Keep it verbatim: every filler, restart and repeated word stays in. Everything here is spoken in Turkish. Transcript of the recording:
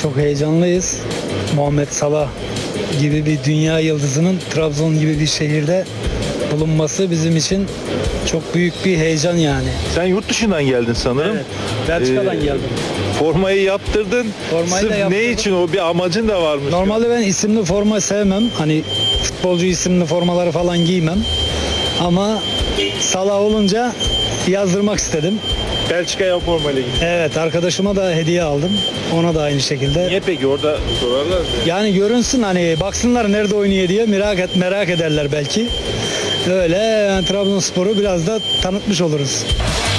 Çok heyecanlıyız. Muhammed Salah gibi bir dünya yıldızının Trabzon gibi bir şehirde bulunması bizim için çok büyük bir heyecan yani. Sen yurt dışından geldin sanırım. Evet, Belçika'dan Ee, geldim. Formayı yaptırdın. Formayı Sırf da yaptırdım. ne için, o bir amacın da varmış. Normalde ben isimli forma sevmem. Hani futbolcu isimli formaları falan giymem. Ama Salah olunca yazdırmak istedim. Belçika'ya formayla gittin. Evet, arkadaşıma da hediye aldım. Ona da aynı şekilde. Niye peki, orada sorarlar mı? Yani görünsün, hani baksınlar nerede oynuyor diye merak et merak ederler belki. Öyle yani Trabzonspor'u biraz da tanıtmış oluruz.